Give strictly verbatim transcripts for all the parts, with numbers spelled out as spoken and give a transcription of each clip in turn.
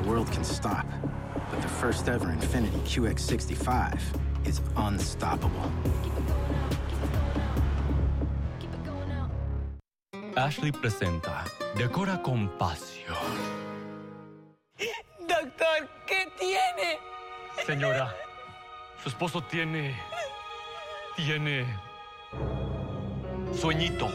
world can stop, but the first ever Infiniti Q X sixty-five is unstoppable. Ashley presenta Decora con Pasión. Doctor, ¿qué tiene? Señora, su esposo tiene... tiene... sueñito.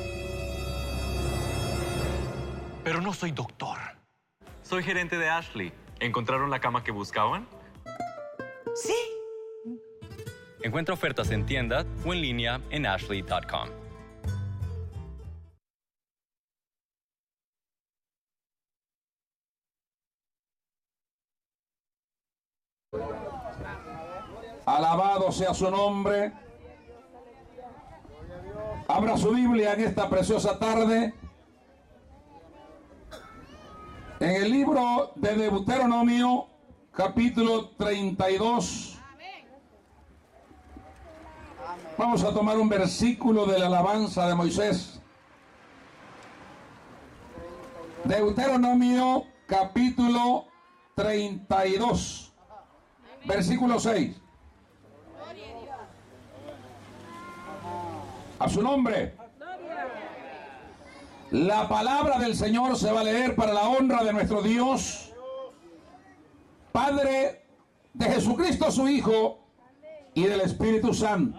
Pero no soy doctor. Soy gerente de Ashley. ¿Encontraron la cama que buscaban? Sí. Encuentra ofertas en tienda o en línea en ashley punto com. Alabado sea su nombre. Abra su Biblia en esta preciosa tarde. En el libro de Deuteronomio, capítulo treinta y dos. Vamos a tomar un versículo de la alabanza de Moisés. Deuteronomio, capítulo treinta y dos, versículo seis. A su nombre. La palabra del Señor se va a leer para la honra de nuestro Dios, Padre, de Jesucristo su Hijo y del Espíritu Santo.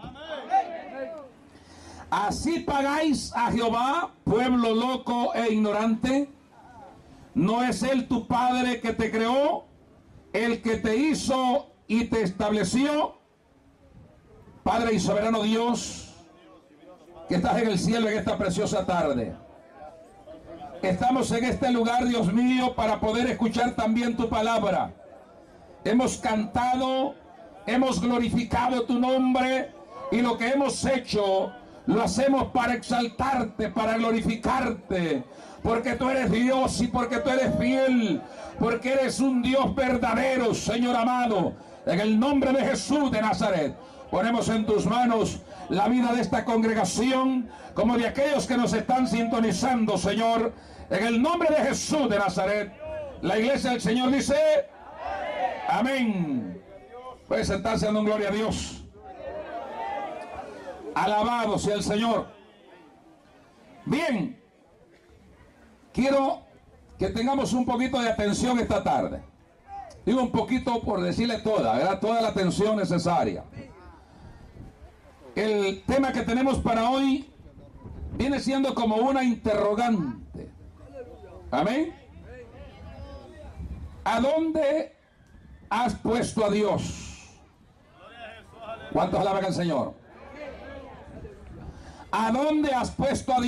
Así pagáis a Jehová, pueblo loco e ignorante. ¿No es Él tu Padre que te creó, el que te hizo y te estableció? Padre y soberano Dios, que estás en el cielo en esta preciosa tarde. Estamos en este lugar, Dios mío, para poder escuchar también tu palabra. Hemos cantado, hemos glorificado tu nombre y lo que hemos hecho lo hacemos para exaltarte, para glorificarte, porque tú eres Dios y porque tú eres fiel, porque eres un Dios verdadero, Señor amado. En el nombre de Jesús de Nazaret, ponemos en tus manos la vida de esta congregación, como de aquellos que nos están sintonizando, Señor. En el nombre de Jesús de Nazaret, la iglesia del Señor dice: amén. Puede sentarse dando gloria a Dios. Alabado sea el Señor. Bien, quiero que tengamos un poquito de atención esta tarde. Digo un poquito por decirle toda, ¿verdad? Toda la atención necesaria. El tema que tenemos para hoy viene siendo como una interrogante. Amén. ¿A dónde has puesto a Dios? ¿Cuántos alaban al Señor? ¿A dónde has puesto a Dios?